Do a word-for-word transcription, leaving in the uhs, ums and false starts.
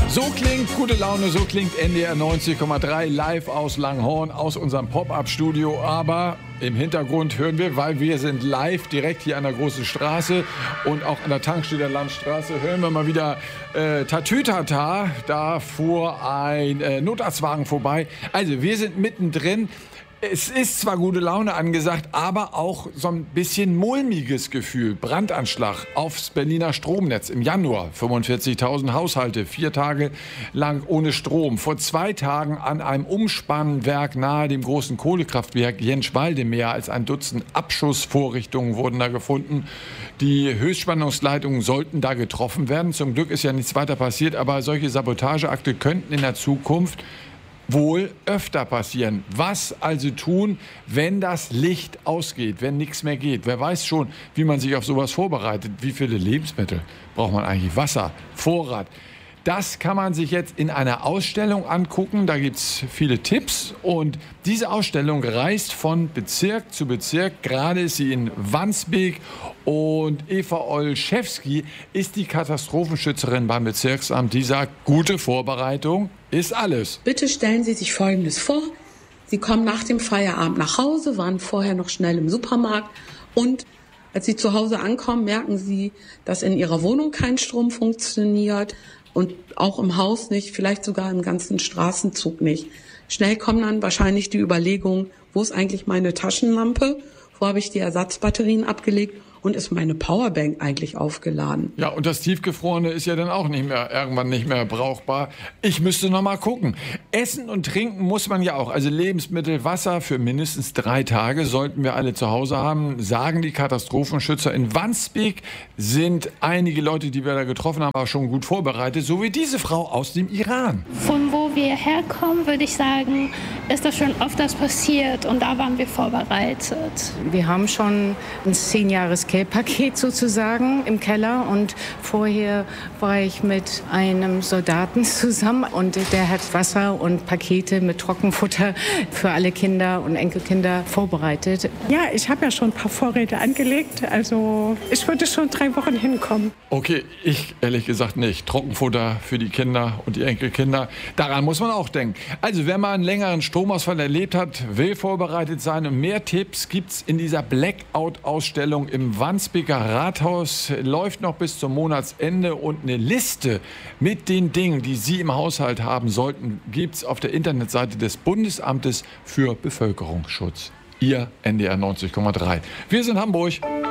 So klingt gute Laune, so klingt N D R neunzig Komma drei live aus Langhorn, aus unserem Pop-Up-Studio. Aber im Hintergrund hören wir, weil wir sind live direkt hier an der großen Straße und auch an der Tankstelle der Landstraße, hören wir mal wieder äh, Tatütata. Da fuhr ein äh, Notarztwagen vorbei. Also wir sind mittendrin. Es ist zwar gute Laune angesagt, aber auch so ein bisschen mulmiges Gefühl. Brandanschlag aufs Berliner Stromnetz im Januar. fünfundvierzigtausend Haushalte, vier Tage lang ohne Strom. Vor zwei Tagen an einem Umspannwerk nahe dem großen Kohlekraftwerk Jenschwalde mehr als ein Dutzend Abschussvorrichtungen wurden da gefunden. Die Höchstspannungsleitungen sollten da getroffen werden. Zum Glück ist ja nichts weiter passiert, aber solche Sabotageakte könnten in der Zukunft wohl öfter passieren. Was also tun, wenn das Licht ausgeht, wenn nichts mehr geht? Wer weiß schon, wie man sich auf sowas vorbereitet? Wie viele Lebensmittel braucht man eigentlich? Wasser, Vorrat. Das kann man sich jetzt in einer Ausstellung angucken. Da gibt es viele Tipps. Und diese Ausstellung reist von Bezirk zu Bezirk. Gerade ist sie in Wandsbek. Und Eva Olszewski ist die Katastrophenschützerin beim Bezirksamt. Die sagt, gute Vorbereitung ist alles. Bitte stellen Sie sich Folgendes vor. Sie kommen nach dem Feierabend nach Hause, waren vorher noch schnell im Supermarkt. Und als Sie zu Hause ankommen, merken Sie, dass in Ihrer Wohnung kein Strom funktioniert. Und auch im Haus nicht, vielleicht sogar im ganzen Straßenzug nicht. Schnell kommen dann wahrscheinlich die Überlegungen, wo ist eigentlich meine Taschenlampe? Wo habe ich die Ersatzbatterien abgelegt? Und ist meine Powerbank eigentlich aufgeladen? Ja, und das Tiefgefrorene ist ja dann auch nicht mehr, irgendwann nicht mehr brauchbar. Ich müsste noch mal gucken. Essen und trinken muss man ja auch. Also Lebensmittel, Wasser für mindestens drei Tage sollten wir alle zu Hause haben, sagen die Katastrophenschützer. In Wandsbek sind einige Leute, die wir da getroffen haben, auch schon gut vorbereitet. So wie diese Frau aus dem Iran. Von wo wir herkommen, würde ich sagen, ist das schon oft das passiert. Und da waren wir vorbereitet. Wir haben schon ein zehn Jahres Paket sozusagen im Keller und vorher war ich mit einem Soldaten zusammen und der hat Wasser und Pakete mit Trockenfutter für alle Kinder und Enkelkinder vorbereitet. Ja, ich habe ja schon ein paar Vorräte angelegt, also ich würde schon drei Wochen hinkommen. Okay, ich ehrlich gesagt nicht. Trockenfutter für die Kinder und die Enkelkinder, daran muss man auch denken. Also wer mal einen längeren Stromausfall erlebt hat, will vorbereitet sein und mehr Tipps gibt's in dieser Blackout-Ausstellung im Wandsbeker Rathaus, läuft noch bis zum Monatsende und eine Liste mit den Dingen, die Sie im Haushalt haben sollten, gibt es auf der Internetseite des Bundesamtes für Bevölkerungsschutz. Ihr N D R neunzig Komma drei. Wir sind Hamburg.